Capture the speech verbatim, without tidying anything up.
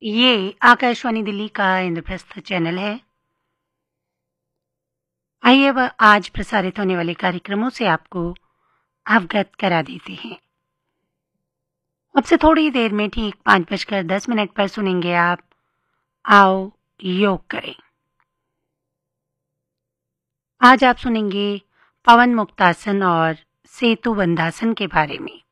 ये आकाशवाणी दिल्ली का इंद्रप्रस्थ चैनल है। आइए अब आज प्रसारित होने वाले कार्यक्रमों से आपको अवगत करा देते हैं। अब से थोड़ी देर में ठीक पाँच बजकर दस मिनट पर सुनेंगे आप आओ योग करें। आज आप सुनेंगे पवन मुक्तासन और सेतु बंधासन के बारे में।